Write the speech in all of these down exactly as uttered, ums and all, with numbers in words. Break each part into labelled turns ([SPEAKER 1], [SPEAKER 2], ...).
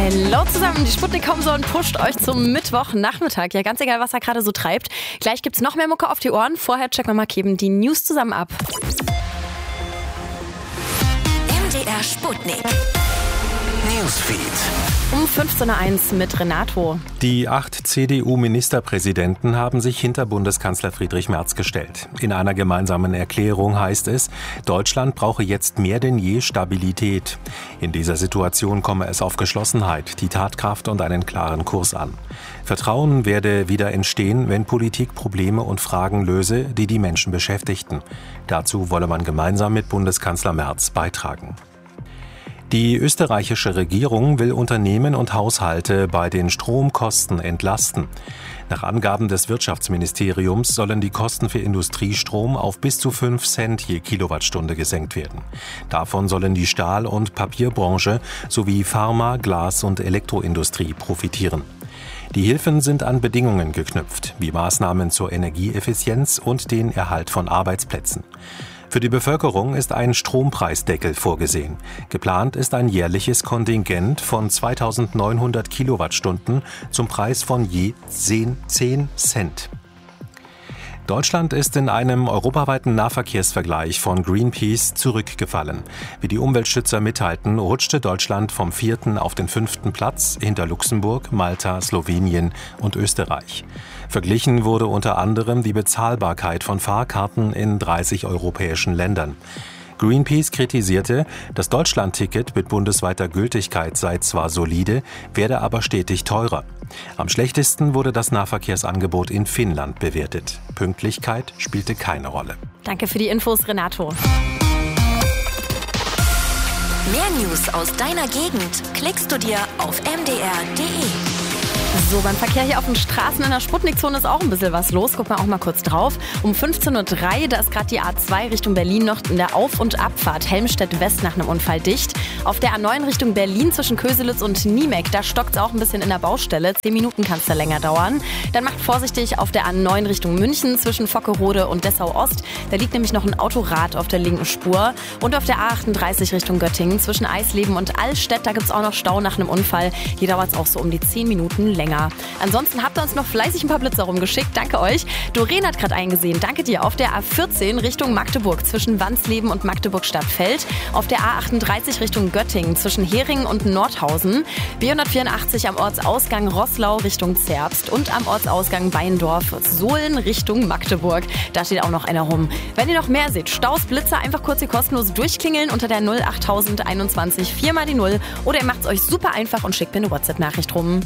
[SPEAKER 1] Hallo zusammen, die Sputnik Homezone pusht euch zum Mittwochnachmittag. Ja, ganz egal, was er gerade so treibt. Gleich gibt's noch mehr Mucke auf die Ohren. Vorher checken wir mal eben die News zusammen ab.
[SPEAKER 2] M D R Sputnik Newsfeed.
[SPEAKER 1] Um fünfzehn Uhr eins mit Renato.
[SPEAKER 3] Die acht C D U-Ministerpräsidenten haben sich hinter Bundeskanzler Friedrich Merz gestellt. In einer gemeinsamen Erklärung heißt es, Deutschland brauche jetzt mehr denn je Stabilität. In dieser Situation komme es auf Geschlossenheit, die Tatkraft und einen klaren Kurs an. Vertrauen werde wieder entstehen, wenn Politik Probleme und Fragen löse, die die Menschen beschäftigten. Dazu wolle man gemeinsam mit Bundeskanzler Merz beitragen. Die österreichische Regierung will Unternehmen und Haushalte bei den Stromkosten entlasten. Nach Angaben des Wirtschaftsministeriums sollen die Kosten für Industriestrom auf bis zu fünf Cent je Kilowattstunde gesenkt werden. Davon sollen die Stahl- und Papierbranche sowie Pharma-, Glas- und Elektroindustrie profitieren. Die Hilfen sind an Bedingungen geknüpft, wie Maßnahmen zur Energieeffizienz und den Erhalt von Arbeitsplätzen. Für die Bevölkerung ist ein Strompreisdeckel vorgesehen. Geplant ist ein jährliches Kontingent von zweitausendneunhundert Kilowattstunden zum Preis von je zehn Cent. Deutschland ist in einem europaweiten Nahverkehrsvergleich von Greenpeace zurückgefallen. Wie die Umweltschützer mitteilten, rutschte Deutschland vom vierten auf den fünften Platz hinter Luxemburg, Malta, Slowenien und Österreich. Verglichen wurde unter anderem die Bezahlbarkeit von Fahrkarten in dreißig europäischen Ländern. Greenpeace kritisierte, das Deutschland-Ticket mit bundesweiter Gültigkeit sei zwar solide, werde aber stetig teurer. Am schlechtesten wurde das Nahverkehrsangebot in Finnland bewertet. Pünktlichkeit spielte keine Rolle.
[SPEAKER 1] Danke für die Infos, Renato.
[SPEAKER 2] Mehr News aus deiner Gegend klickst du dir auf m d r punkt d e.
[SPEAKER 1] So, beim Verkehr hier auf den Straßen in der Sputnikzone ist auch ein bisschen was los. Gucken wir auch mal kurz drauf. Um fünfzehn Uhr drei, da ist gerade die A zwei Richtung Berlin noch in der Auf- und Abfahrt Helmstedt West nach einem Unfall dicht. Auf der A neun Richtung Berlin zwischen Köselitz und Niemek, da stockt es auch ein bisschen in der Baustelle. Zehn Minuten kann es da länger dauern. Dann macht vorsichtig auf der A neun Richtung München zwischen Vockerode und Dessau Ost. Da liegt nämlich noch ein Autorad auf der linken Spur. Und auf der A achtunddreißig Richtung Göttingen zwischen Eisleben und Allstedt, da gibt es auch noch Stau nach einem Unfall. Hier dauert es auch so um die zehn Minuten länger. Ansonsten habt ihr uns noch fleißig ein paar Blitzer rumgeschickt. Danke euch. Doreen hat gerade eingesehen. Danke dir. Auf der A vierzehn Richtung Magdeburg zwischen Wansleben und Magdeburg-Stadtfeld. Auf der A achtunddreißig Richtung Göttingen zwischen Heringen und Nordhausen. B hundertvierundachtzig am Ortsausgang Roßlau Richtung Zerbst und am Ortsausgang Beindorf-Sohlen Richtung Magdeburg. Da steht auch noch einer rum. Wenn ihr noch mehr seht, Staus, Blitzer, einfach kurz hier kostenlos durchklingeln unter der null achttausend einundzwanzig vier mal die null oder ihr macht es euch super einfach und schickt mir eine WhatsApp-Nachricht rum.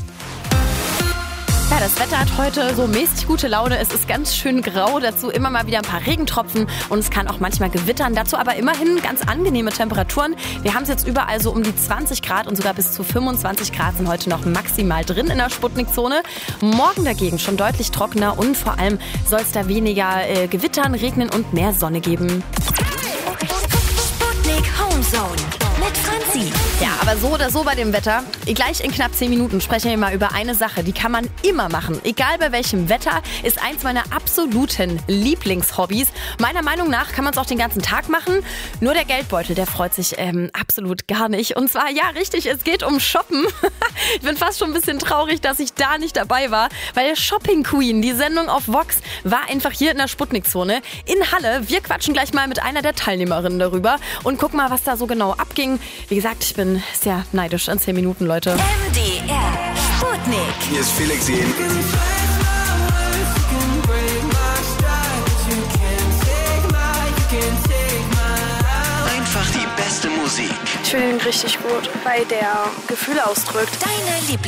[SPEAKER 1] Ja, das Wetter hat heute so mäßig gute Laune. Es ist ganz schön grau, dazu immer mal wieder ein paar Regentropfen und es kann auch manchmal gewittern. Dazu aber immerhin ganz angenehme Temperaturen. Wir haben es jetzt überall so um die zwanzig Grad und sogar bis zu fünfundzwanzig Grad sind heute noch maximal drin in der Sputnikzone. Morgen dagegen schon deutlich trockener und vor allem soll es da weniger äh, gewittern, regnen und mehr Sonne geben.
[SPEAKER 2] Sputnik Homezone mit Franzi.
[SPEAKER 1] Ja, aber so oder so bei dem Wetter. Gleich in knapp zehn Minuten sprechen wir mal über eine Sache, die kann man immer machen. Egal bei welchem Wetter, ist eins meiner absoluten Lieblingshobbys. Meiner Meinung nach kann man es auch den ganzen Tag machen. Nur der Geldbeutel, der freut sich ähm, absolut gar nicht. Und zwar, ja richtig, es geht um Shoppen. Ich bin fast schon ein bisschen traurig, dass ich da nicht dabei war, weil Shopping Queen, die Sendung auf Vox, war einfach hier in der Sputnikzone in Halle. Wir quatschen gleich mal mit einer der Teilnehmerinnen darüber und gucken mal, was da so genau abging. Wie gesagt, ich bin sehr neidisch an zehn Minuten, Leute.
[SPEAKER 2] M D R Sputnik.
[SPEAKER 4] Hier ist Felix Jen.
[SPEAKER 5] Einfach die beste Musik.
[SPEAKER 6] Ich finde ihn richtig gut, weil der Gefühle ausdrückt.
[SPEAKER 2] Deine Lieblings